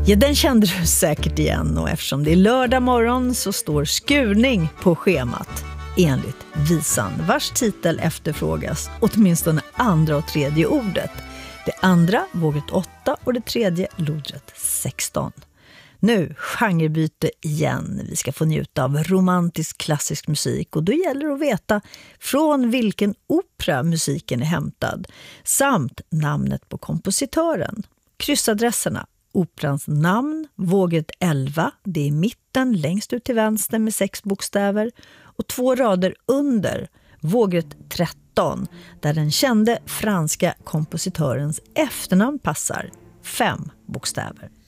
Ja, den kände du säkert igen, och eftersom det är lördag morgon så står skurning på schemat enligt visan, vars titel efterfrågas åtminstone andra och tredje ordet. Det andra vågret 8 och det tredje lodret 16. Nu genrebyte igen. Vi ska få njuta av romantisk klassisk musik, och då gäller det att veta från vilken opera musiken är hämtad samt namnet på kompositören. Kryssadresserna: operans namn, vågret 11, det är i mitten längst ut till vänster med 6 bokstäver, och 2 rader under vågret 13 där den kände franska kompositörens efternamn passar, 5 bokstäver.